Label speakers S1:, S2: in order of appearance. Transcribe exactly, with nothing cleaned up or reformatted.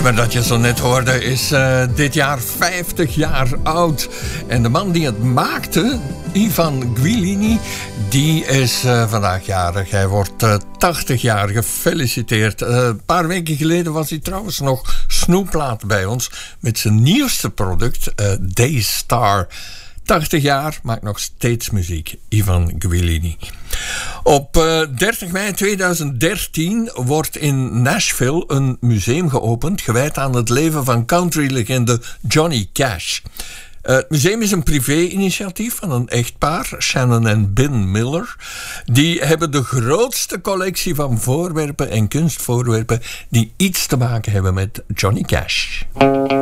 S1: nummer dat je zo net hoorde is uh, dit jaar vijftig jaar oud. En de man die het maakte, Ivan Gwilini, die is uh, vandaag jarig. Hij wordt uh, tachtig jaar, gefeliciteerd. Uh, een paar weken geleden was hij trouwens nog snoeplaat bij ons met zijn nieuwste product, uh, Daystar. tachtig jaar, maakt nog steeds muziek. Ivan Gwilini. Op uh, dertig mei tweeduizend dertien wordt in Nashville een museum geopend gewijd aan het leven van countrylegende Johnny Cash. Uh, het museum is een privé-initiatief van een echtpaar, Shannon en Ben Miller. Die hebben de grootste collectie van voorwerpen en kunstvoorwerpen die iets te maken hebben met Johnny Cash.